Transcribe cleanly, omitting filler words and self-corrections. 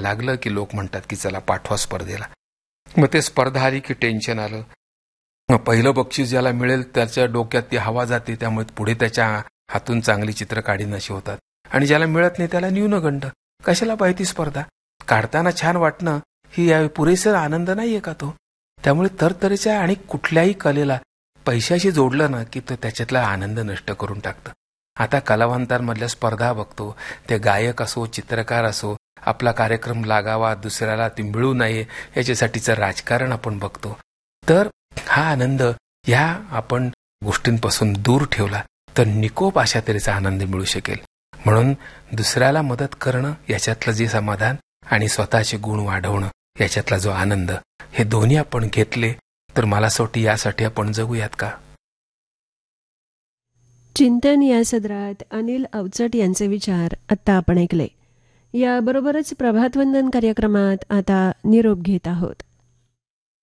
लागलं की लोक म्हणतात की चला पाठवा स्पर्धेला. मग ते स्पर्धा आली की टेन्शन आलं. मग पहिलं बक्षीस ज्याला मिळेल त्याच्या डोक्यात ती हवा जाते, त्यामुळे पुढे त्याच्या हातून चांगली चित्र काढीनाशी होतात. आणि ज्याला मिळत नाही त्याला न्यूनगंड. कशाला पाहिजे ती स्पर्धा? काढताना छान वाटणं ही या पुरेसा आनंद नाहीये का तो? त्यामुळे तरतरीच्या आणि कुठल्याही कलेला पैशाशी जोडलं ना की तो त्याच्यातला आनंद नष्ट करून टाकतं. आता कलावंतांमधल्या स्पर्धा बघतो, ते गायक असो, चित्रकार असो, आपला कार्यक्रम लागावा, दुसऱ्याला ती मिळू नये याच्यासाठीचं राजकारण आपण बघतो. तर हा आनंद ह्या आपण गोष्टींपासून दूर ठेवला तर निकोप अशा तऱ्हेचा आनंद मिळू शकेल. म्हणून दुसऱ्याला मदत करणं याच्यातलं जे समाधान आणि स्वतःचे गुण वाढवणं याच्यातला जो आनंद, हे दोन्ही आपण घेतले तर मला असं वाटतं यासाठी आपण जगूयात का? चिंतन या सदरात अनिल अवचट यांचे विचार आता आपण ऐकले. याबरोबरच प्रभातवंदन कार्यक्रमात आता निरोप घेत आहोत.